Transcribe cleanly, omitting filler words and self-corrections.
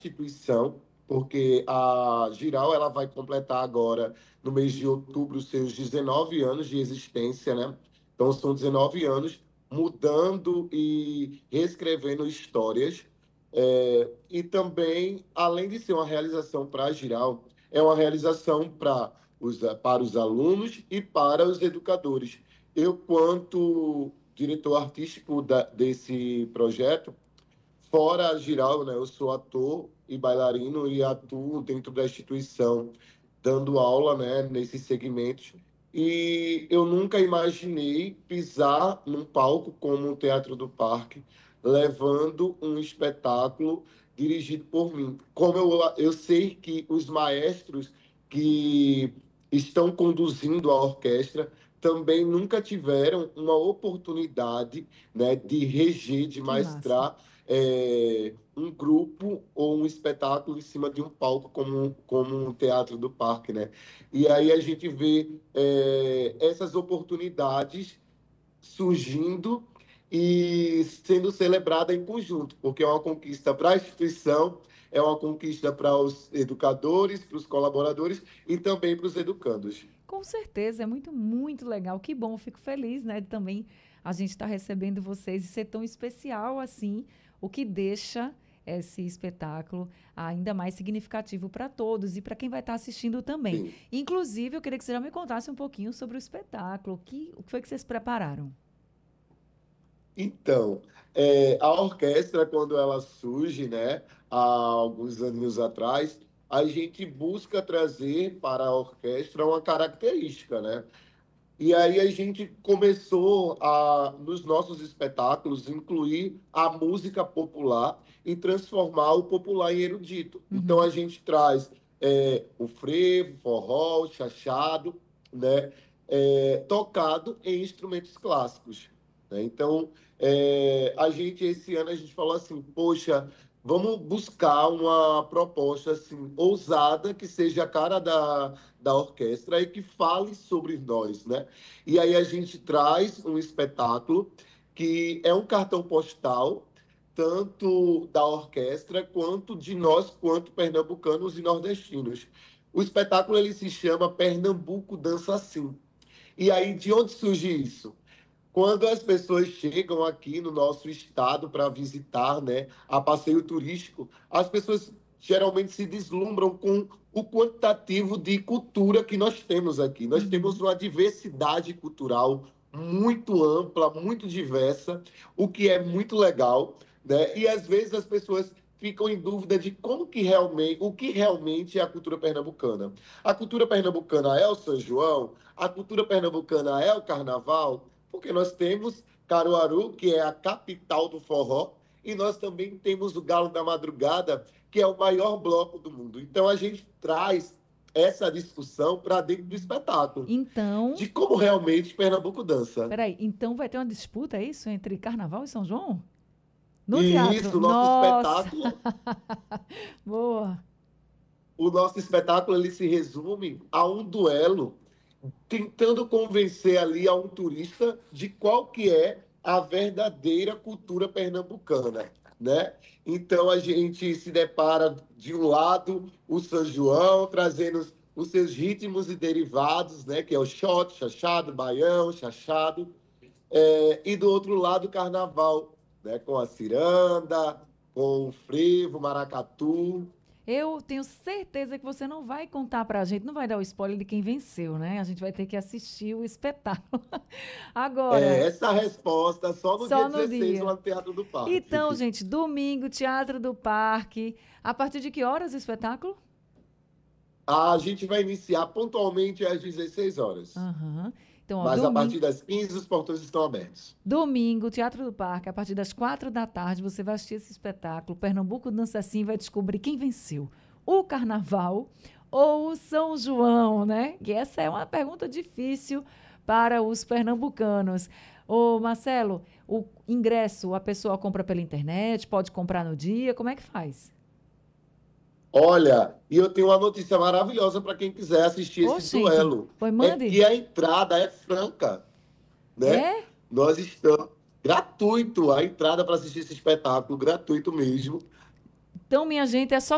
instituição, porque a Giral ela vai completar agora, no mês de outubro, seus 19 anos de existência, né? Então, são 19 anos mudando e reescrevendo histórias. E também, além de ser uma realização para a Giral, é uma realização para os alunos e para os educadores. Eu, quanto diretor artístico desse projeto, fora a Giral, né, eu sou ator e bailarino e atuo dentro da instituição, dando aula, né, nesses segmentos. E eu nunca imaginei pisar num palco como o Teatro do Parque, levando um espetáculo dirigido por mim. Como eu sei que os maestros que estão conduzindo a orquestra também nunca tiveram uma oportunidade, né, de reger, de Que massa. maestrar um grupo ou um espetáculo em cima de um palco como um teatro do parque, né? E aí a gente vê essas oportunidades surgindo e sendo celebrada em conjunto, porque é uma conquista para a instituição, é uma conquista para os educadores, para os colaboradores e também para os educandos. Com certeza, é muito, muito legal. Que bom, fico feliz, né, de também a gente estar recebendo vocês e ser tão especial assim, o que deixa esse espetáculo ainda mais significativo para todos e para quem vai estar assistindo também. Sim. Inclusive, eu queria que você já me contasse um pouquinho sobre o espetáculo. O que foi que vocês prepararam? Então, a orquestra, quando ela surge, né, há alguns anos atrás, a gente busca trazer para a orquestra uma característica, né? E aí a gente começou nos nossos espetáculos, incluir a música popular e transformar o popular em erudito. Então a Uhum. gente traz o frevo, forró, o chachado, né, tocado em instrumentos clássicos, né? Então esse ano a gente falou assim, poxa, vamos buscar uma proposta assim ousada que seja a cara da orquestra e que fale sobre nós, né? E aí a gente traz um espetáculo que é um cartão postal, tanto da orquestra quanto de nós, quanto pernambucanos e nordestinos. O espetáculo ele se chama Pernambuco Dança Assim. E aí, de onde surge isso? Quando as pessoas chegam aqui no nosso estado para visitar, né, a passeio turístico, as pessoas geralmente se deslumbram com o quantitativo de cultura que nós temos aqui. Nós temos Uhum. uma diversidade cultural muito ampla, muito diversa, o que é muito legal, né? E às vezes as pessoas ficam em dúvida de o que realmente é a cultura pernambucana. A cultura pernambucana é o São João, a cultura pernambucana é o carnaval, porque nós temos Caruaru, que é a capital do forró, e nós também temos o Galo da Madrugada, que é o maior bloco do mundo. Então a gente traz essa discussão para dentro do espetáculo, Então, de como realmente Pernambuco dança. peraí, então vai ter uma disputa, é isso, entre Carnaval e São João? No E teatro? isso, Nossa! Boa! o nosso espetáculo ele se resume a um duelo tentando convencer ali a um turista de qual que é a verdadeira cultura pernambucana, né? Então a gente se depara de um lado o São João trazendo os seus ritmos e derivados, né? Que é o shot, chachado, baião, chachado, e do outro lado o Carnaval, né? Com a ciranda, com o frevo, maracatu. Eu tenho certeza que você não vai contar pra gente, não vai dar o spoiler de quem venceu, né? A gente vai ter que assistir o espetáculo. Agora, Essa resposta só no dia só no 16 lá dia. no Teatro do Então, Parque. gente, domingo, Teatro do Parque. A partir de que horas o espetáculo? A gente vai iniciar pontualmente às 16 horas, Aham. Então, ó, mas a domingo. partir das 15 os portões estão abertos. Domingo, Teatro do Parque, a partir das 4 da tarde, você vai assistir esse espetáculo. Pernambuco Dança Assim vai descobrir quem venceu: o Carnaval ou o São João, né? Que essa é uma pergunta difícil para os pernambucanos. Ô, Marcelo, o ingresso a pessoa compra pela internet, pode comprar no dia, como é que faz? Olha, e eu tenho uma notícia maravilhosa para quem quiser assistir esse Oxente, duelo. pois É mande. que a entrada é franca, né? É? Nós estamos gratuito a entrada para assistir esse espetáculo, gratuito mesmo. Então, minha gente, é só